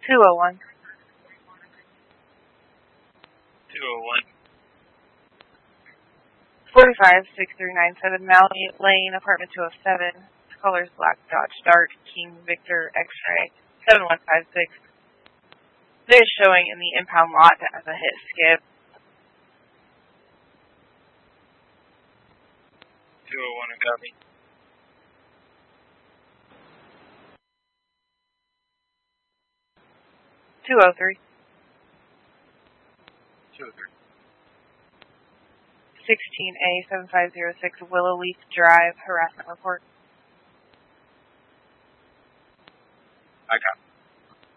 201. 201. 456397 Mallet Lane, apartment 207. Colors black Dodge Dart, King Victor X-ray 7156. This is showing in the impound lot as a hit skip. 201 and copy. 203. 203. 16A7506 Willow Leaf Drive, harassment report.